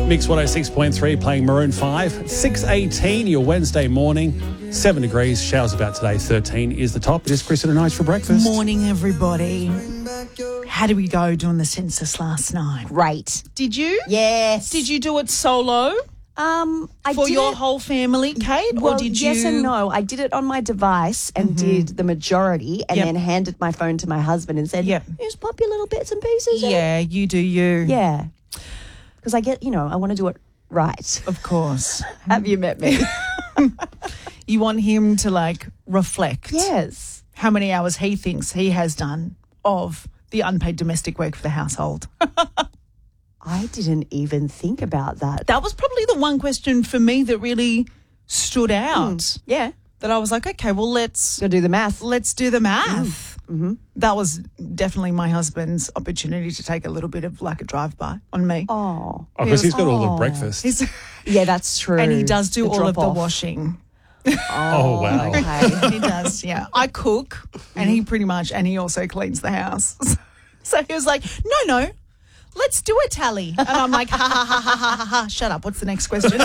Mix 106.3 playing Maroon 5. 6:18, your Wednesday morning. 7 degrees, showers about today. 13 is the top. It is Kristen and Ice for breakfast. Morning, everybody. How did we go doing the census last night? Great. Did you? Yes. Did you do it solo I for did your it, whole family, Kate? well, or did you? yes and no. I did it on my device and did the majority and Yep. then handed my phone to my husband and said, Yep. just pop your little bits and pieces in." Yeah, you do you. Yeah. Because I want to do it right. Of course. Have you met me? You want him to, reflect Yes. how many hours he thinks he has done of the unpaid domestic work for the household. I didn't even think about that. That was probably the one question for me that really stood out. Yeah. That I was like, okay, well, let's Got to do the math. do the math. Mm-hmm. That was definitely my husband's opportunity to take a little bit of a drive-by on me. Oh. Oh, because he's got all the breakfast. He's- Yeah, that's true. and he does do The all of the drop-off. washing. Oh, wow. Okay. He does, yeah. I cook and he also cleans the house. So he was like, no, let's do a tally. And I'm like, ha, ha, ha, ha, ha, ha. Shut up. What's the next question?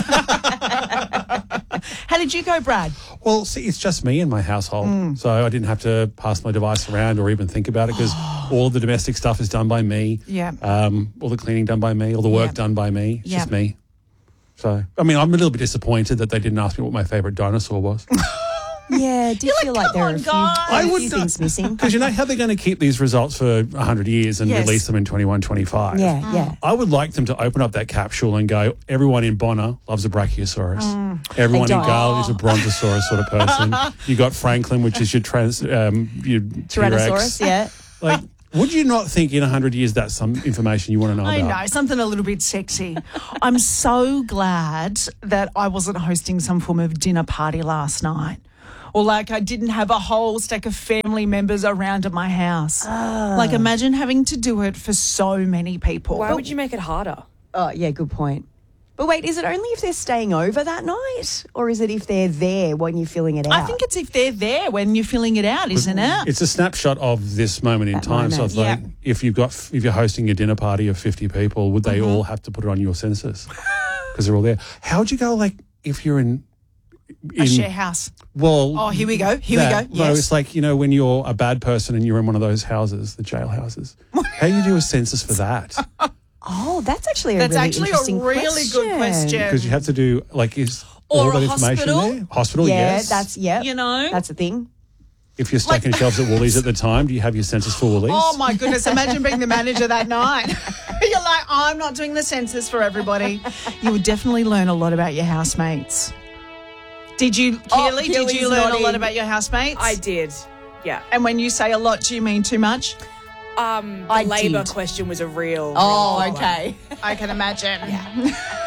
How did you go, Brad? Well, see, it's just me in my household. So I didn't have to pass my device around or even think about it because all of the domestic stuff is done by me. Yeah. All the cleaning done by me, all the work Yeah. done by me. It's Yeah. just me. So, I'm a little bit disappointed that they didn't ask me what my favourite dinosaur was. Yeah, do you feel like there are "Come a on, few, guys." I a would few not- things missing? Because you know how they're going to keep these results for 100 years and Yes. release them in 21-25? Yeah, yeah. I would like them to open up that capsule and go, everyone in Bonner loves a Brachiosaurus. Everyone They in don't. Gale is a Brontosaurus sort of person. You got Franklin, which is your your Tyrannosaurus, T-Rex. yeah. Like, would you not think in 100 years that's some information you want to know I about? know, something a little bit sexy. I'm so glad that I wasn't hosting some form of dinner party last night. Or I didn't have a whole stack of family members around at my house. Imagine having to do it for so many people. Why would you make it harder? Oh, yeah, good point. But wait, is it only if they're staying over that night? Or is it if they're there when you're filling it out? I think it's if they're there when you're filling it out, isn't it? It's a snapshot of this moment in That time. So moment. it's like, Yeah. if you're hosting a dinner party of 50 people, would they all have to put it on your census? Because they're all there. How would you go, if you're in A share house. Well, Oh, here we go. Here we go. No, Yes. it's like, when you're a bad person and you're in one of those houses, the jail houses. How do you do a census for that? Oh, that's actually a That's really actually a interesting really good question. Because you have to do, is Or all that a information hospital? there? Hospital, Yeah, yes. that's That's a thing. If you're stacking shelves at Woolies at the time, do you have your census for Woolies? Oh, my goodness. Imagine being the manager that night. You're like, I'm not doing the census for everybody. You would definitely learn a lot about your housemates. Did you, Keely, did Keely's you learn a nodding. lot about your housemates? I did. Yeah. And when you say a lot, do you mean too much? The I labour did. question was a real. Oh, real okay. I can imagine.